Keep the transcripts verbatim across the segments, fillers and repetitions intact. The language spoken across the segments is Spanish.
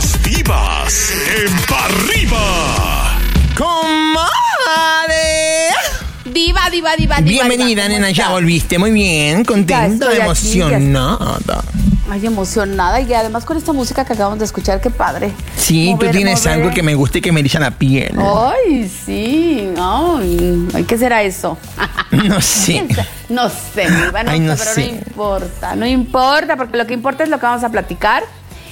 Las divas en Pa' Arriba. ¡Comadre! Diva, diva, diva, diva. Bienvenida, diva, nena, ya está? volviste. Muy bien, contenta, estoy aquí, emocionada. Ay, emocionada. Y además con esta música que acabamos de escuchar, qué padre. Sí, Mover, tú tienes mover. algo que me gusta y que me eriza la piel. Ay, sí. Ay, ay, ¿qué será eso? No sé. No sé, mi diva, no, Ay, no sé, pero sé. no importa. No importa, porque lo que importa es lo que vamos a platicar.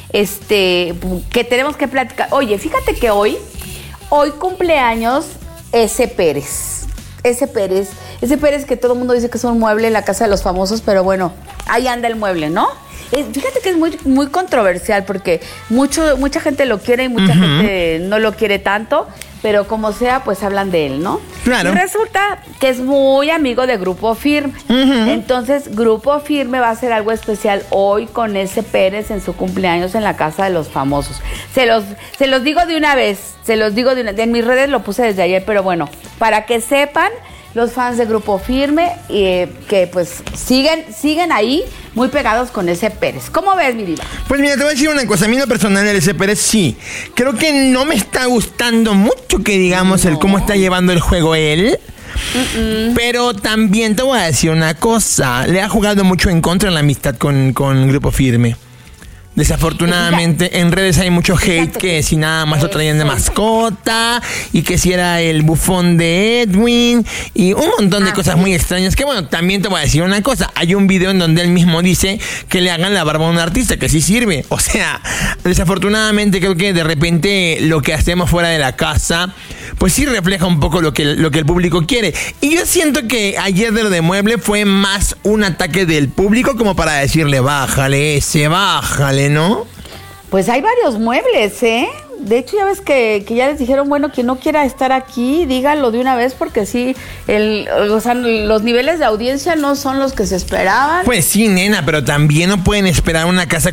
Este, que tenemos que platicar. Oye, fíjate que hoy, hoy cumpleaños ese Pérez. Ese Pérez. Ese Pérez que todo el mundo dice que es un mueble en la casa de los famosos, pero bueno, ahí anda el mueble, ¿no? Eh, fíjate que es muy, muy controversial porque mucho, mucha gente lo quiere y mucha uh-huh. gente no lo quiere tanto, pero como sea, pues hablan de él, ¿no? Claro. Y resulta que es muy amigo de Grupo Firme. Uh-huh. Entonces, Grupo Firme va a hacer algo especial hoy con ese Pérez en su cumpleaños en la casa de los famosos. Se los, se los digo de una vez, se los digo de una vez. En mis redes lo puse desde ayer, pero bueno, para que sepan los fans de Grupo Firme eh, que pues siguen, siguen ahí muy pegados con ese Pérez. ¿Cómo ves, mi diva? Pues mira, te voy a decir una cosa. A mí en lo personal el ese Pérez sí. Creo que no me está gustando mucho que digamos no. el cómo está llevando el juego él. Uh-uh. Pero también te voy a decir una cosa. Le ha jugado mucho en contra en la amistad con, con Grupo Firme. Desafortunadamente en redes hay mucho hate que si nada más lo traían de mascota y que si era el bufón de Edwin y un montón de ah, cosas sí. muy extrañas que bueno, también te voy a decir una cosa, hay un video en donde él mismo dice que le hagan la barba a un artista, que sí sirve, o sea, desafortunadamente creo que de repente lo que hacemos fuera de la casa pues sí refleja un poco lo que, lo que el público quiere y yo siento que ayer de lo de Mueble fue más un ataque del público como para decirle bájale ese, bájale, ¿no? Pues hay varios muebles, ¿eh? De hecho, ya ves que, que ya les dijeron, bueno, quien no quiera estar aquí, dígalo de una vez, porque sí, el, o sea, los niveles de audiencia no son los que se esperaban. Pues sí, nena, pero también no pueden esperar una casa